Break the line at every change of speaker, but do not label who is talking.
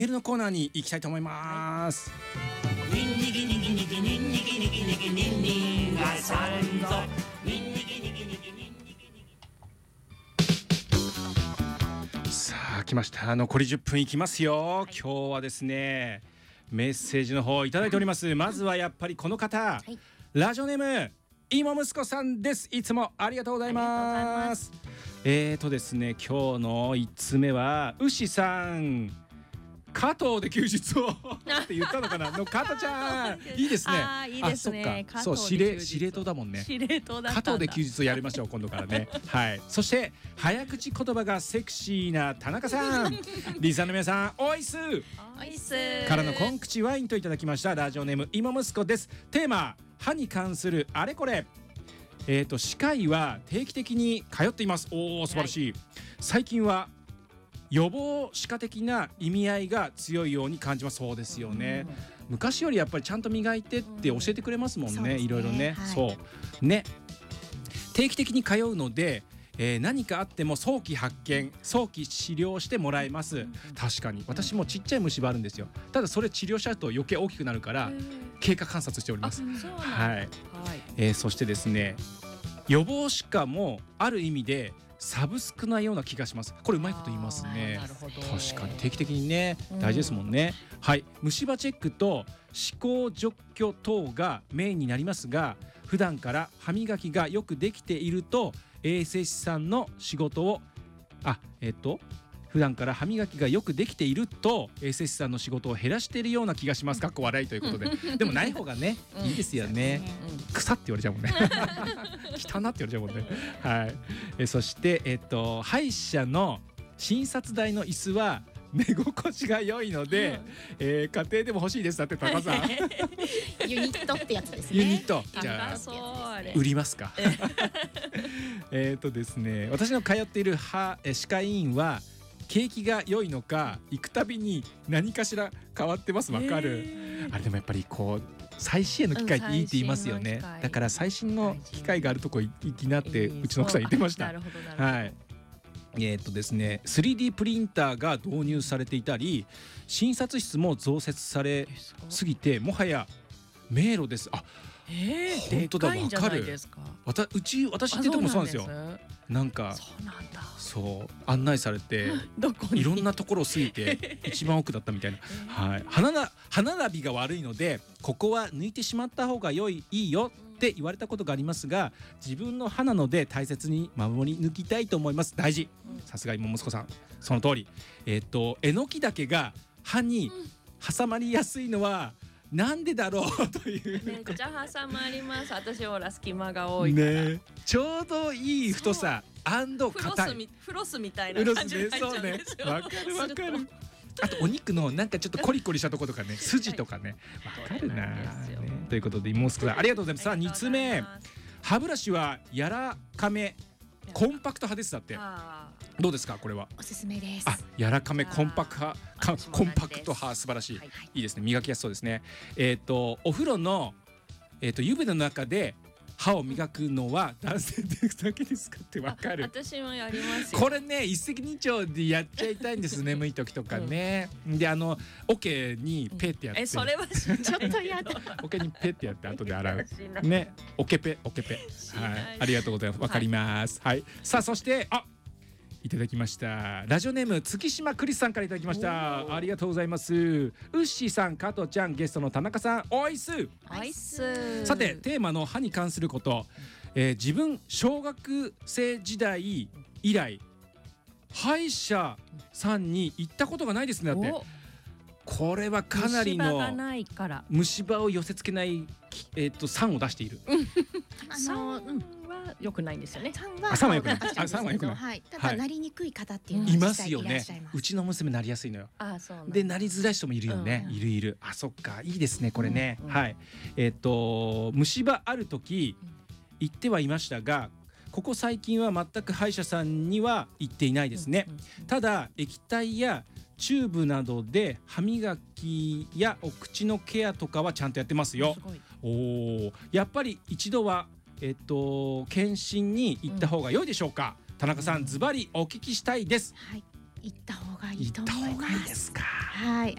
メールのコーナーに行きたいと思います。
ニンニキニキニキニンニキニキニキニンニがさんぞニンニキニキニキニンニキニキ。
さあ来ました。残り10分いきますよ。今日はですねメッセージの方いただいております。まずはやっぱりこの方、ラジオネーム芋息子さんです。いつもありがとうございます。ですね今日の1つ目は牛さん加藤で休日をって言ったのかなの加藤ちゃんいいですね。
いいですね。
そう司令塔だもんね。
司令塔だったんだ。
加藤で休日をやりましょう今度からね。はい。そして早口言葉がセクシーな田中さん、リサの皆さんおいすからのコンクチワインといただきました。ラジオネーム芋息子です。テーマ歯に関するあれこれ。歯科医は定期的に通っています。おお素晴らしい。最近は予防歯科的な意味合いが強いように感じます。そうですよね。昔よりやっぱりちゃんと磨いてって教えてくれますもんね。いろいろね。そうね。定期的に通うので、何かあっても早期発見、早期治療してもらえます。確かに私もちっちゃい虫歯あるんですよ。ただそれ治療しちゃうと余計大きくなるから経過観察しております。はい。そしてですね予防歯科もある意味でサブスクなような気がします。これうまいこと言いますね。確かに定期的にね大事ですもんね。はい。虫歯チェックと歯垢除去等がメインになりますが、普段から歯磨きがよくできていると衛生士さんの仕事を普段から歯磨きがよくできていると衛生士さんの仕事を減らしているような気がします。かっこ笑いということででもない方がねいいですよね。草って言われちゃうもんね汚って言われちゃうもんね。はい。そして歯医者の診察台の椅子は寝心地が良いので、家庭でも欲しいです。だって高さん
ユニットってやつですね。
ユニットじゃあ売りますかですね私の通っている歯科医院は景気が良いのか行くたびに何かしら変わってます。わかる。あれでもやっぱりこう最新鋭の機械っていいって言いますよね。だから最新の機械があるとこ行きなってうちの奥さん言ってました。はい。ですね 3D プリンターが導入されていたり診察室も増設されすぎてもはや迷路です。あ、本当だわかる。私ってとこもそうなんですよ。なんかそう案内されていろんなところを過ぎて一番奥だったみたいな。はい。歯並びが悪いのでここは抜いてしまった方がいいよって言われたことがありますが、自分の歯なので大切に守り抜きたいと思います。大事。さすが芋息子さんその通り。えのきだけが歯に挟まりやすいのはなんでだろうという。
めっちゃ挟まります。私ほら隙間が多いから、
ね、ちょうどいい太さ硬い
フロスみたいな感じに入っちゃうんですよ。
わかるわかる。あとお肉のなんかちょっとコリコリしたところとかね筋とかねわかるな、ね、ということで芋息子さんありがとうございます。さあ2つ目、歯ブラシは柔らかめコンパクト派です。だってどうですかこれは。
おすすめです。
あ、柔らかめコンパクト派素晴らしい。いいですね。磨きやすそうですね。お風呂の湯船の中で歯を磨くのは男性だけですかってわかる。
私もやりますよ。
これね一石二鳥でやっちゃいたいんです。眠い時とかね。で桶にペってやって。
それはちょっとやだ。
桶にペってやって後で洗うね。桶ペ。はい。ありがとうございます。わかります。はい。さあそしていただきました。ラジオネーム月島クリスさんからいただきました。ありがとうございます。ウッシーさん、加藤ちゃん、ゲストの田中さん、おいす。さてテーマの歯に関すること、自分小学生時代以来歯医者さんに行ったことがないですね。だってこれはかなりの虫歯を寄せ付けない酸を出している。
良くないんですよね。
酸は良くない。酸は良くない。
はい。ただなりにくい方っていうの
いますよね。うちの娘なりやすいのよ。でなりづらい人もいるよね。いる。あ、そっか、いいですねこれね。はい。虫歯ある時行ってはいましたが、ここ最近は全く歯医者さんには行っていないですね。ただ液体やチューブなどで歯磨きやお口のケアとかはちゃんとやってますよ。やっぱり一度は検診に行った方が良いでしょうか。田中さんズバリお聞きしたいです。
行った方がいいと
行った方
思います。
がいいですか。
はい。